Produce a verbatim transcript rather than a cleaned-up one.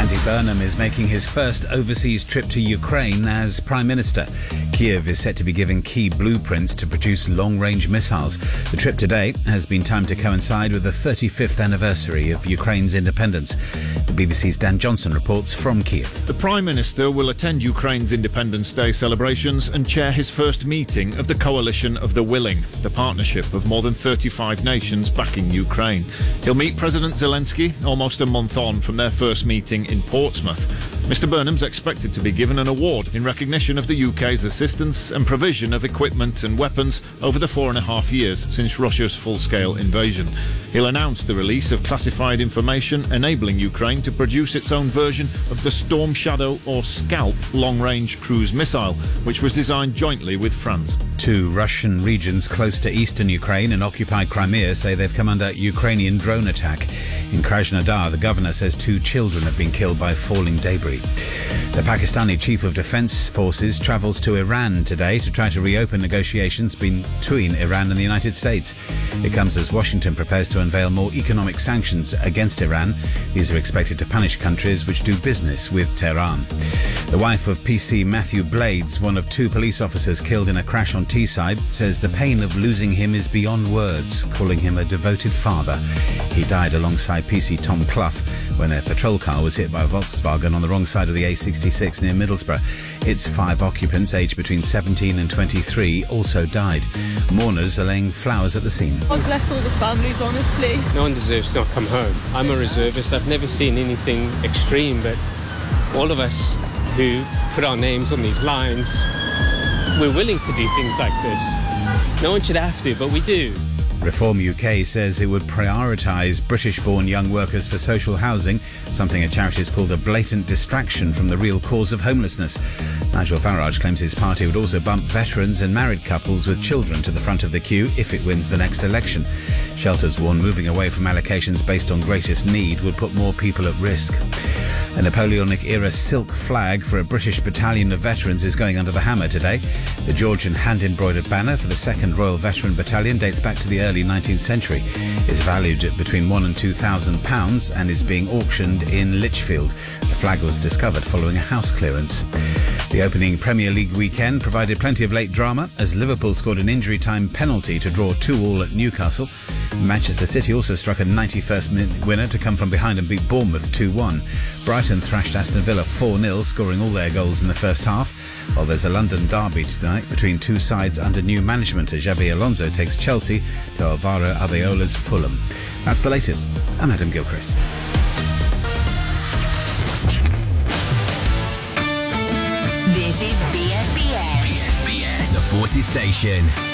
Andy Burnham is making his first overseas trip to Ukraine as Prime Minister. Kiev is set to be given key blueprints to produce long-range missiles. The trip today has been timed to coincide with the thirty-fifth anniversary of Ukraine's independence. The B B C's Dan Johnson reports from Kiev. The Prime Minister will attend Ukraine's Independence Day celebrations and chair his first meeting of the Coalition of the Willing, the partnership of more than thirty-five nations backing Ukraine. He'll meet President Zelensky almost a month on from their first meeting in Portsmouth. Mister Burnham's expected to be given an award in recognition of the U K's assistance and provision of equipment and weapons over the four and a half years since Russia's full-scale invasion. He'll announce the release of classified information enabling Ukraine to produce its own version of the Storm Shadow or Scalp long-range cruise missile, which was designed jointly with France. Two Russian regions close to eastern Ukraine and occupied Crimea say they've come under Ukrainian drone attack. In Krasnodar, the governor says two children have been killed by falling debris. The Pakistani chief of defence forces travels to Iran today to try to reopen negotiations between Iran and the United States. It comes as Washington prepares to unveil more economic sanctions against Iran. These are expected to punish countries which do business with Tehran. The wife of P C Matthew Blades, one of two police officers killed in a crash on Teesside, says the pain of losing him is beyond words, calling him a devoted father. He died alongside P C Tom Clough when a patrol car was hit by a Volkswagen on the wrong side of the A sixty-six near Middlesbrough. Its five occupants, aged between seventeen and twenty-three, also died. Mourners are laying flowers at the scene. God bless all the families, honestly. No one deserves to not come home. I'm a reservist. I've never seen anything extreme, but all of us who put our names on these lines, we're willing to do things like this. No one should have to, but we do. Reform U K says it would prioritise British-born young workers for social housing, something a charity has called a blatant distraction from the real cause of homelessness. Nigel Farage claims his party would also bump veterans and married couples with children to the front of the queue if it wins the next election. Shelters warn moving away from allocations based on greatest need would put more people at risk. A Napoleonic-era silk flag for a British battalion of veterans is going under the hammer today. The Georgian hand-embroidered banner for the second Royal Veteran Battalion dates back to the early nineteenth century. It's valued at between one and two thousand pounds and is being auctioned in Lichfield. The flag was discovered following a house clearance. The opening Premier League weekend provided plenty of late drama as Liverpool scored an injury-time penalty to draw two all at Newcastle. Manchester City also struck a ninety-first minute winner to come from behind and beat Bournemouth two one. Brighton thrashed Aston Villa four nil, scoring all their goals in the first half. While there's a London derby tonight between two sides under new management as Xabi Alonso takes Chelsea to Alvaro Arbeola's Fulham. That's the latest. I'm Adam Gilchrist. This is B S B S. B S B S, the Forces Station.